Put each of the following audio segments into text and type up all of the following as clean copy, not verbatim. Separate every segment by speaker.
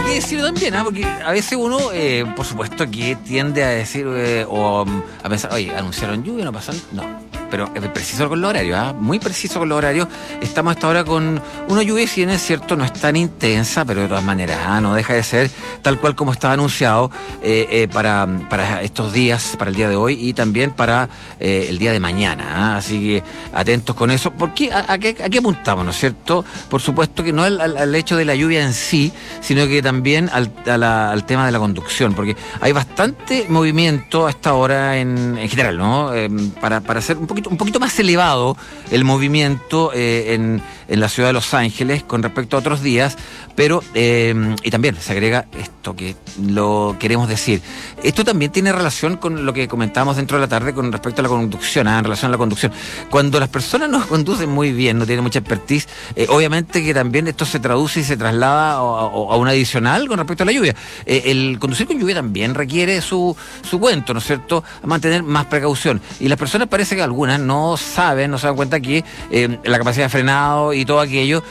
Speaker 1: que decir también, porque a veces uno, por supuesto, que tiende a decir o a pensar, oye, anunciaron lluvia, no pasan, no. Pero es preciso con los horarios, muy preciso con los horarios. Estamos hasta ahora con una lluvia, si bien es cierto, no es tan intensa, pero de todas maneras, no deja de ser tal cual como estaba anunciado para estos días, para el día de hoy y también para el día de mañana. Así que atentos con eso. Porque ¿a qué apuntamos, no es cierto? Por supuesto que no al hecho de la lluvia en sí, sino que también al tema de la conducción, porque hay bastante movimiento a esta hora en general, ¿no? Para hacer un poquito más elevado el movimiento en la ciudad de Los Ángeles con respecto a otros días, pero y también se agrega esto que lo queremos decir. Esto también tiene relación con lo que comentábamos dentro de la tarde con respecto a la conducción, en relación a la conducción. Cuando las personas no conducen muy bien, no tienen mucha expertise, obviamente que también esto se traduce y se traslada a un adicional con respecto a la lluvia. El conducir con lluvia también requiere su cuento, ¿no es cierto? Mantener más precaución. Y las personas parece que algunas no se dan cuenta que la capacidad de frenado y todo aquello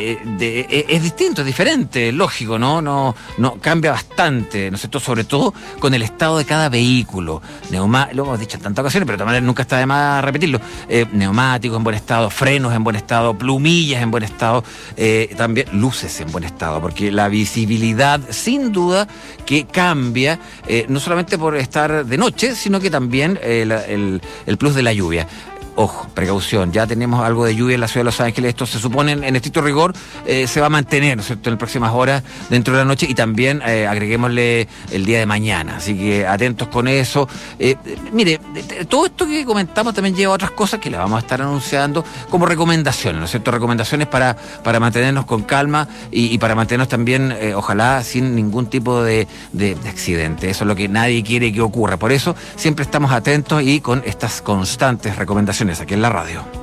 Speaker 1: es distinto, es diferente, lógico, ¿no? Cambia bastante, ¿no es cierto? Sobre todo con el estado de cada vehículo. Lo hemos dicho en tantas ocasiones, pero de todas maneras nunca está de más repetirlo. Neumáticos en buen estado, frenos en buen estado, plumillas en buen estado, también luces en buen estado, porque la visibilidad sin duda que cambia, no solamente por estar de noche, sino que también el plus de la lluvia. Ojo, precaución, ya tenemos algo de lluvia en la ciudad de Los Ángeles, esto se supone en estricto rigor se va a mantener, ¿no es cierto?, en las próximas horas dentro de la noche y también agreguémosle el día de mañana, así que atentos con eso. Mire, todo esto que comentamos también lleva a otras cosas que le vamos a estar anunciando como recomendaciones, ¿no es cierto?, recomendaciones para mantenernos con calma y para mantenernos también, ojalá, sin ningún tipo de accidente. Eso es lo que nadie quiere que ocurra, por eso siempre estamos atentos y con estas constantes recomendaciones aquí en la radio.